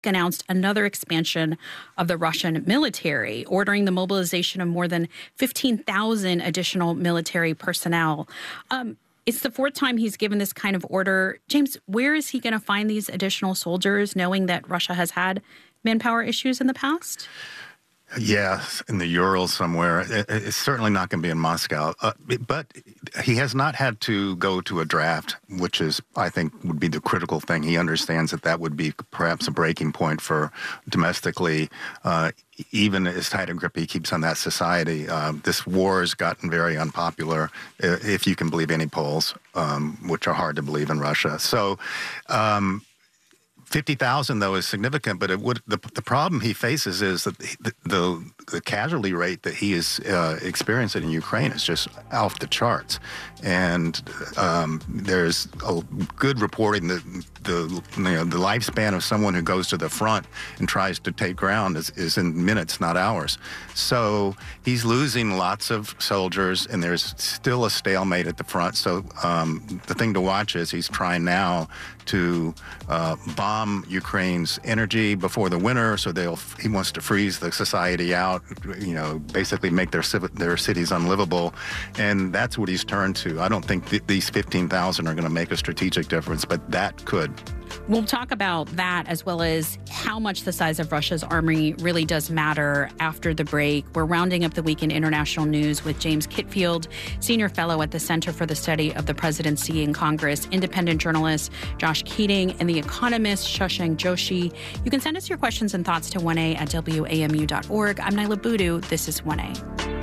announced another expansion of the Russian military, ordering the mobilization of more than 15,000 additional military personnel. It's the fourth time he's given this kind of order. James, where is he going to find these additional soldiers, knowing that Russia has had manpower issues in the past? Yeah, in the Urals somewhere. It's certainly not going to be in Moscow. But he has not had to go to a draft, which is, I think, would be the critical thing. He understands that would be perhaps a breaking point for domestically, even as tight a grip he keeps on that society. This war has gotten very unpopular, if you can believe any polls, which are hard to believe in Russia. So 50,000, though, is significant, but the problem he faces is that the casualty rate that he is experiencing in Ukraine is just off the charts. And there's a good reporting that the lifespan of someone who goes to the front and tries to take ground is in minutes, not hours. So he's losing lots of soldiers, and there's still a stalemate at the front. So the thing to watch is he's trying now to bomb Ukraine's energy before the winter, so he wants to freeze the society out, basically make their cities unlivable, and that's what he's turned to. I don't think these 15,000 are going to make a strategic difference, but that could. We'll talk about that as well as how much the size of Russia's army really does matter after the break. We're rounding up the week in international news with James Kitfield, senior fellow at the Center for the Study of the Presidency in Congress, independent journalist Josh Keating, and the economist Shashank Joshi. You can send us your questions and thoughts to 1A@WAMU.org. I'm Nyla Boodoo. This is 1A.